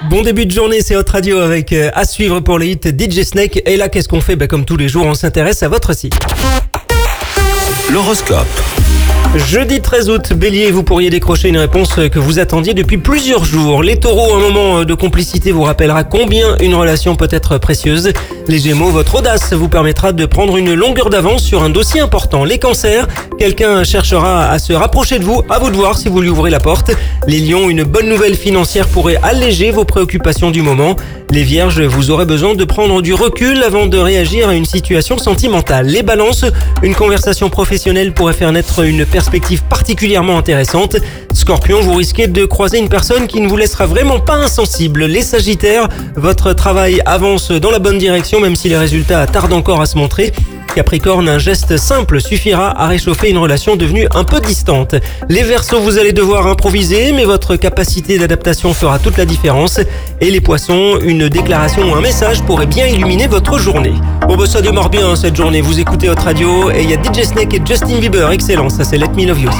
Bon début de journée, c'est Hot Radio avec à suivre pour les hits DJ Snake. Et là, qu'est-ce qu'on fait? Comme tous les jours, on s'intéresse à votre site. L'horoscope. Jeudi 13 août, Bélier, vous pourriez décrocher une réponse que vous attendiez depuis plusieurs jours. Les Taureaux, un moment de complicité vous rappellera combien une relation peut être précieuse. Les Gémeaux, votre audace vous permettra de prendre une longueur d'avance sur un dossier important. Les Cancers, quelqu'un cherchera à se rapprocher de vous, à vous de voir si vous lui ouvrez la porte. Les Lions, une bonne nouvelle financière pourrait alléger vos préoccupations du moment. Les Vierges, vous aurez besoin de prendre du recul avant de réagir à une situation sentimentale. Les Balances, une conversation professionnelle pourrait faire naître une perspective particulièrement intéressante. Scorpion, vous risquez de croiser une personne qui ne vous laissera vraiment pas insensible. Les Sagittaires, votre travail avance dans la bonne direction même si les résultats tardent encore à se montrer. Capricorne, un geste simple suffira à réchauffer une relation devenue un peu distante. Les Verseaux, vous allez devoir improviser, mais votre capacité d'adaptation fera toute la différence. Et les Poissons, une déclaration ou un message pourrait bien illuminer votre journée. Bon ça démarre bien cette journée, vous écoutez Hot Radio et il y a DJ Snake et Justin Bieber, excellent, ça c'est Let Me Love You.